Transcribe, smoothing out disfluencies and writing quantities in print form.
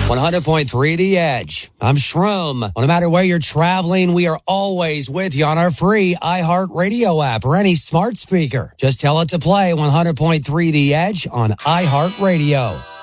100.3 The Edge. I'm Shroom. Well, no matter where you're traveling, we are always with you on our free iHeartRadio app or any smart speaker. Just tell it to play 100.3 The Edge on iHeartRadio.